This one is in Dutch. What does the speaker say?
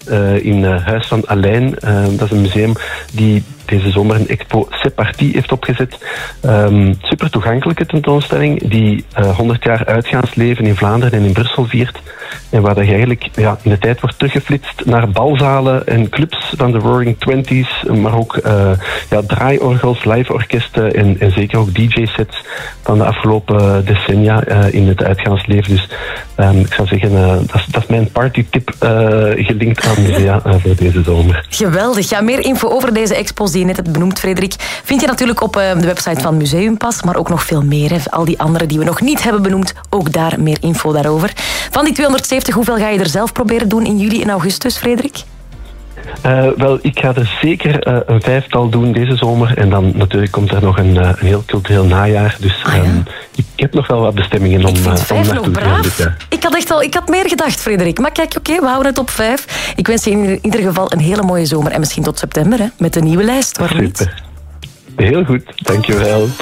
in Huis van Alein. Dat is een museum die deze zomer een expo C'est Parti heeft opgezet. Super toegankelijke tentoonstelling die 100 jaar uitgaansleven in Vlaanderen en in Brussel viert. En waar dat je eigenlijk in de tijd wordt teruggeflitst naar balzalen en clubs van de Roaring Twenties, maar ook draaiorgels, live-orkesten en zeker ook DJ-sets van de afgelopen decennia in het uitgaansleven. Dus ik zou zeggen, dat is mijn partytip gelinkt aan musea voor deze zomer. Geweldig. Ja, meer info over deze expos die je net hebt benoemd, Frederik, vind je natuurlijk op de website van Museumpas, maar ook nog veel meer. Hè. Al die andere die we nog niet hebben benoemd, ook daar meer info daarover. Van die 270, hoeveel ga je er zelf proberen doen in juli en augustus, Frederik? Wel, ik ga er zeker een 5-tal doen deze zomer. En dan natuurlijk komt er nog een heel cultureel najaar. Dus ik heb nog wel wat bestemmingen om naartoe te gaan dit jaar. Ik had meer gedacht, Frederik. Maar kijk, oké, we houden het op 5. Ik wens je in ieder geval een hele mooie zomer. En misschien tot september, hè, met een nieuwe lijst. Waarom niet? Super. Heel goed, dankjewel.